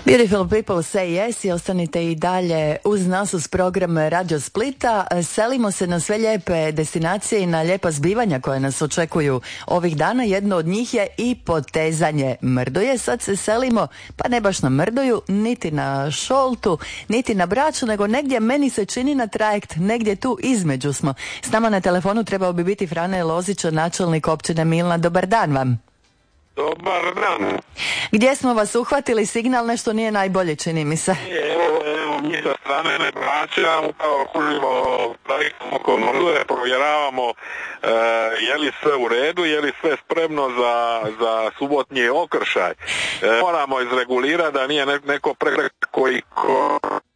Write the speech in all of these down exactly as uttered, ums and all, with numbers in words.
Beautiful people say yes i ostanite i dalje uz nas uz program Radio Splita. Selimo se na sve lijepe destinacije i na lijepa zbivanja koje nas očekuju ovih dana. Jedno od njih je i potezanje Mrdoje. Sad se selimo, pa ne baš na Mrdoju, niti na Šoltu, niti na Braču, nego negdje meni se čini na trajekt, negdje tu između smo. S nama na telefonu trebao bi biti Frane Lozić, načelnik općine Milna. Dobar dan vam. Dobar dan. Gdje smo vas uhvatili? Signal nešto nije najbolje, čini mi se. Evo, evo, mi sa strane ne vraćamo, upravo kružimo trajektom oko Mrduje, provjeravamo e, je li sve u redu, je li sve spremno za, za subotnji okršaj. E, moramo izregulirati da nije ne, neko preko i ko...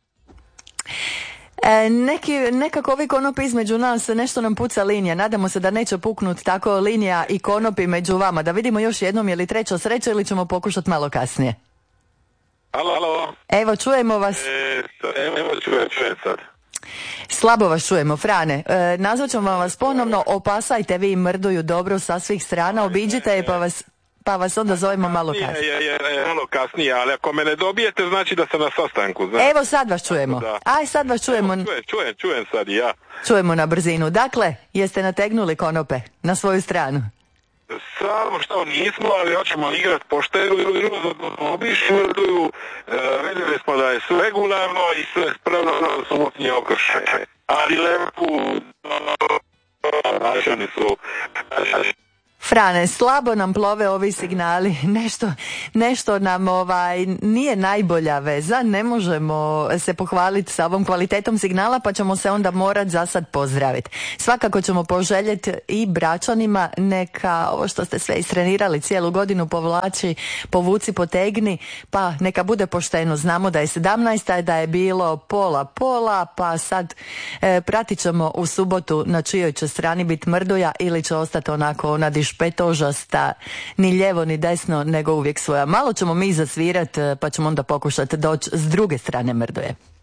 E, neki, nekako ovi konopi između nas, nešto nam puca linija. Nadamo se da neće puknut tako linija i konopi među vama. Da vidimo još jednom je li treća sreća ili ćemo pokušati malo kasnije. Alo, alo. Evo, čujemo vas. E, evo, čujem, čujem sad. Slabo vas čujemo, Frane. E, nazvat ćemo vas ponovno. Opasajte vi Mrduju dobro sa svih strana. Obiđite je pa vas... Pa vas onda zovemo malo kasnije. Je, je, je, malo kasnije, ali ako me ne dobijete, znači da sam na sastanku. Znači. Evo sad vas čujemo. Da. Aj, sad vas čujemo. Evo, čujem, čujem, čujem sad i ja. Čujemo na brzinu. Dakle, jeste nategnuli konope na svoju stranu? Samo što nismo, ali hoćemo igrati poštenu ili obišli Mrduju. E, vidjeli smo da je sve regularno i sve spremno da su mutnije okršaj. Ali lepu načani su... Frane, slabo nam plove ovi signali, nešto, nešto nam ovaj nije najbolja veza, ne možemo se pohvaliti sa ovom kvalitetom signala, pa ćemo se onda morat za sad pozdraviti. Svakako ćemo poželjeti i Bračanima neka ovo što ste sve istrenirali cijelu godinu povlači, povuci, potegni, pa neka bude pošteno. Znamo da je sedamnaesta, da je bilo pola pola, pa sad e, pratit ćemo u subotu na čijoj će strani biti Mrduja ili će ostati onako ona diš petožasta, ni lijevo ni desno, nego uvijek svoja. Malo ćemo mi zasvirat, pa ćemo onda pokušati doći s druge strane Mrdoje.